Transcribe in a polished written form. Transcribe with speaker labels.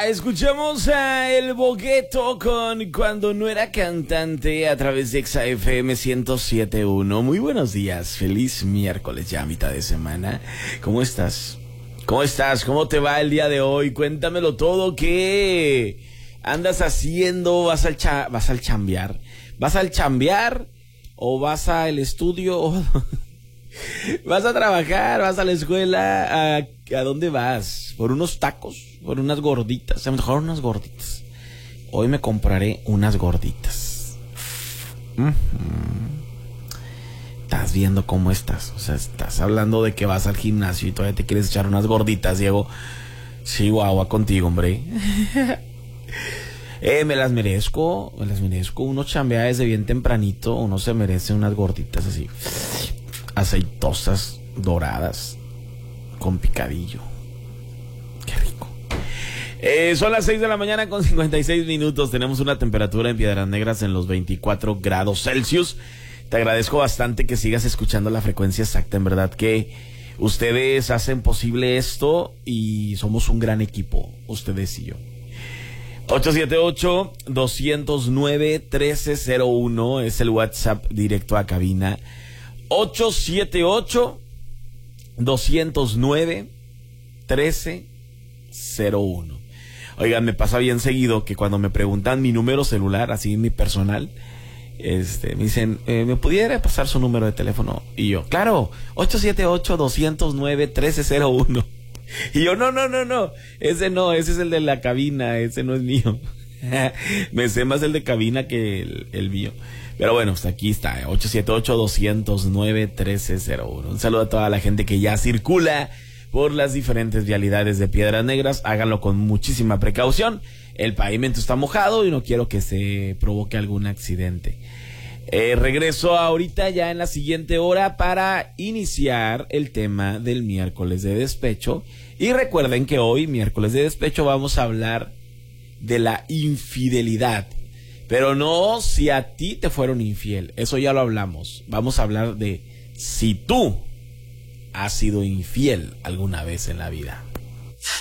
Speaker 1: Escuchamos a El Bogueto con Cuando no era cantante a través de XFM 107.1. Muy buenos días, feliz miércoles ya, mitad de semana. ¿Cómo estás? ¿Cómo estás? ¿Cómo te va el día de hoy? Cuéntamelo todo. ¿Qué andas haciendo? ¿Vas al chambear? ¿Vas al chambear o vas al estudio? ¿Vas a trabajar? ¿Vas a la escuela? ¿A dónde vas? ¿Por unos tacos? ¿Por unas gorditas? Se me antojaron unas gorditas. Hoy me compraré unas gorditas. Estás viendo cómo estás. O sea, estás hablando de que vas al gimnasio y todavía te quieres echar unas gorditas, Diego. Sí, guagua contigo, hombre. Me las merezco. Uno chambea desde bien tempranito. Uno se merece unas gorditas así, aceitosas, doradas, con picadillo. Qué rico. Son las 6 de la mañana con 56 minutos. Tenemos una temperatura en Piedras Negras en los 24 grados Celsius. Te agradezco bastante que sigas escuchando la frecuencia exacta. En verdad que ustedes hacen posible esto y somos un gran equipo, ustedes y yo. 878-209-1301 es el WhatsApp directo a cabina. 878-209-1301. Oigan, me pasa bien seguido que cuando me preguntan mi número celular, así mi personal, me dicen, ¿me pudiera pasar su número de teléfono? Y yo, claro, 878-209-1301. Y yo, no, ese es el de la cabina, ese no es mío. Me sé más el de cabina que el mío. Pero bueno, pues aquí está, 878-209-1301. Un saludo a toda la gente que ya circula por las diferentes vialidades de Piedras Negras. Háganlo con muchísima precaución. El pavimento está mojado y no quiero que se provoque algún accidente. Regreso ahorita ya en la siguiente hora para iniciar el tema del miércoles de despecho. Y recuerden que hoy, miércoles de despecho, vamos a hablar de la infidelidad. Pero no si a ti te fueron infiel, eso ya lo hablamos. Vamos a hablar de si tú has sido infiel alguna vez en la vida.